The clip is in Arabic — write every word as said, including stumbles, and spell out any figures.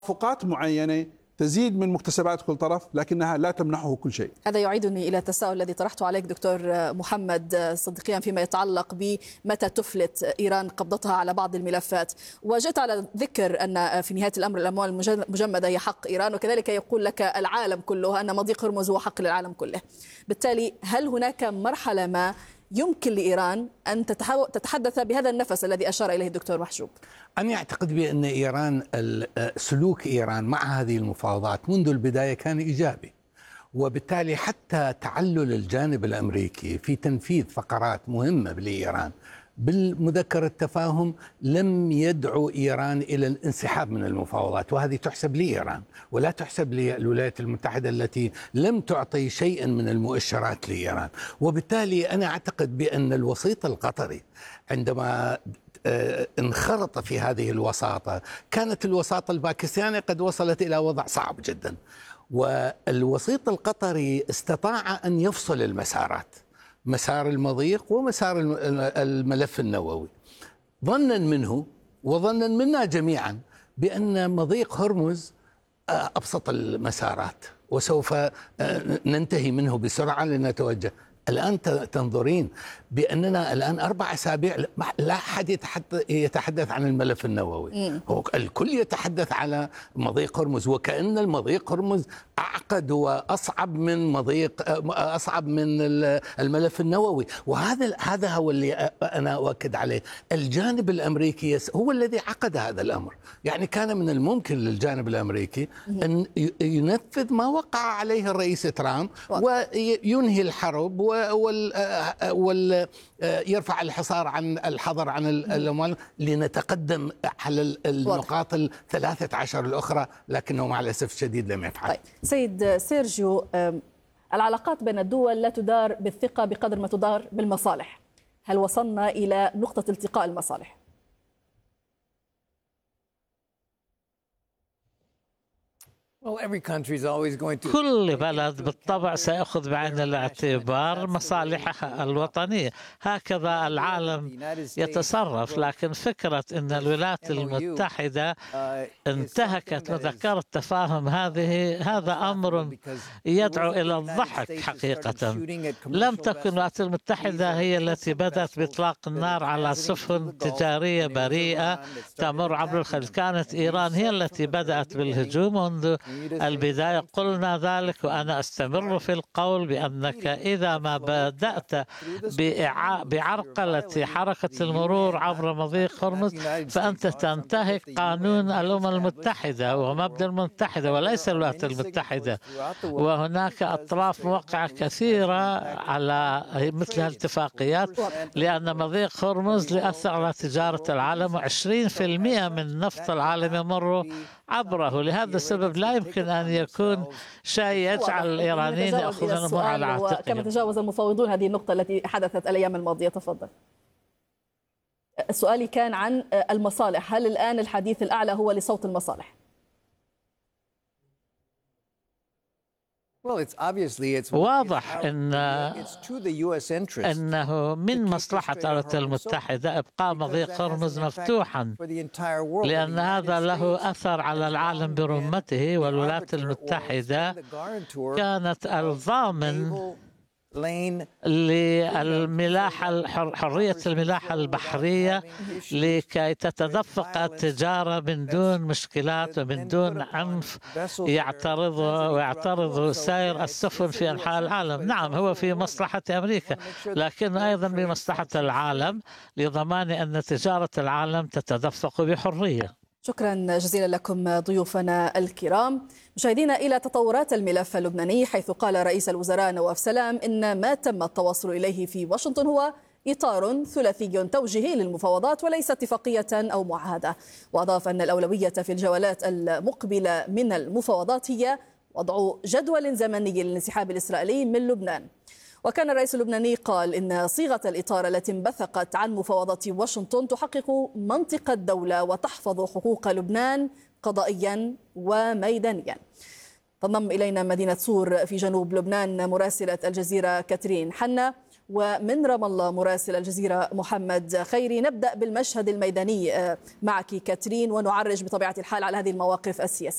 توافقات معينة تزيد من مكتسبات كل طرف، لكنها لا تمنحه كل شيء. هذا يعيدني إلى التساؤل الذي طرحته عليك دكتور محمد صديقيان فيما يتعلق بمتى تفلت إيران قبضتها على بعض الملفات، وجئت على ذكر أن في نهاية الأمر الأموال المجمدة هي حق إيران، وكذلك يقول لك العالم كله أن مضيق هرمز هو حق للعالم كله. بالتالي هل هناك مرحلة ما يمكن لإيران أن تتحدث بهذا النفس الذي أشار إليه الدكتور محجوب؟ أنا أعتقد بأن إيران سلوك إيران مع هذه المفاوضات منذ البداية كان إيجابي، وبالتالي حتى تعلل الجانب الأمريكي في تنفيذ فقرات مهمة لإيران بالمذكرة التفاهم لم يدعو إيران إلى الانسحاب من المفاوضات، وهذه تحسب لإيران ولا تحسب للولايات المتحدة التي لم تعطي شيئا من المؤشرات لإيران. وبالتالي أنا أعتقد بأن الوسيط القطري عندما انخرط في هذه الوساطة، كانت الوساطة الباكستانية قد وصلت إلى وضع صعب جدا، والوسيط القطري استطاع أن يفصل المسارات، مسار المضيق ومسار الملف النووي، ظنا منه وظنا منا جميعا بأن مضيق هرمز أبسط المسارات وسوف ننتهي منه بسرعة لنتوجه. الآن تنظرين بأننا الآن أربع أسابيع لا أحد يتحدث عن الملف النووي، هو الكل يتحدث على مضيق هرمز، وكأن المضيق هرمز أعقد وأصعب من مضيق أصعب من الملف النووي. وهذا هذا هو اللي أنا أؤكد عليه. الجانب الأمريكي هو الذي عقد هذا الأمر، يعني كان من الممكن للجانب الأمريكي أن ينفذ ما وقع عليه الرئيس ترامب وينهي الحرب وال يرفع الحصار عن الحظر عن الأموال لنتقدم على النقاط الثلاثة عشر الأخرى، لكنه مع الأسف الشديد لم يفعل. طيب سيد سيرجيو، العلاقات بين الدول لا تدار بالثقة بقدر ما تدار بالمصالح، هل وصلنا إلى نقطة التقاء المصالح؟ كل بلد بالطبع سيأخذ بعين الاعتبار مصالحها الوطنية، هكذا العالم يتصرف. لكن فكرة أن الولايات المتحدة انتهكت مذكرة تفاهم هذه هذا أمر يدعو إلى الضحك حقيقة. لم تكن الولايات المتحدة هي التي بدأت بإطلاق النار على سفن تجارية بريئة تمر عبر الخليج، كانت إيران هي التي بدأت بالهجوم منذ البداية. قلنا ذلك وأنا أستمر في القول بأنك إذا ما بدأت بعرقلة حركة المرور عبر مضيق هرمز فأنت تنتهك قانون الأمم المتحدة ومبدأ المتحدة وليس الولايات المتحدة. وهناك أطراف موقعة كثيرة على مثل الاتفاقيات، لأن مضيق هرمز لأثر على تجارة العالم، وعشرين بالمئة من نفط العالم يمر عبره. لهذا السبب لا يمكن أن يكون شيء يجعل الإيرانيين يأخذون الأمور على عاتقهم. كما تجاوز المفاوضون هذه النقطة التي حدثت الأيام الماضية. تفضل. سؤالي كان عن المصالح، هل الآن الحديث الأعلى هو لصوت المصالح؟ واضح أن أنه من مصلحة الولايات المتحدة إبقاء مضيق هرمز مفتوحا، لأن هذا له أثر على العالم برمته، والولايات المتحدة كانت الضامن للملاحة حرية الملاحة البحرية لكي تتدفق التجارة من دون مشكلات ومن دون عنف يعترض ويعترض سير السفن في أنحاء العالم. نعم هو في مصلحة أمريكا، لكن أيضا بمصلحة العالم لضمان أن تجارة العالم تتدفق بحرية. شكرا جزيلا لكم ضيوفنا الكرام. مشاهدينا إلى تطورات الملف اللبناني، حيث قال رئيس الوزراء نواف سلام إن ما تم التوصل إليه في واشنطن هو إطار ثلاثي توجيهي للمفاوضات وليس اتفاقية أو معاهدة. وأضاف أن الأولوية في الجولات المقبلة من المفاوضات هي وضع جدول زمني للانسحاب الإسرائيلي من لبنان. وكان الرئيس اللبناني قال إن صيغة الإطار التي انبثقت عن مفاوضات واشنطن تحقق منطق الدولة وتحفظ حقوق لبنان قضائيا وميدانيا. تنضم إلينا مدينة صور في جنوب لبنان مراسلة الجزيرة كاترين حنا، ومن رام الله مراسل الجزيرة محمد خيري. نبدأ بالمشهد الميداني معك كاترين ونعرج بطبيعة الحال على هذه المواقف السياسية.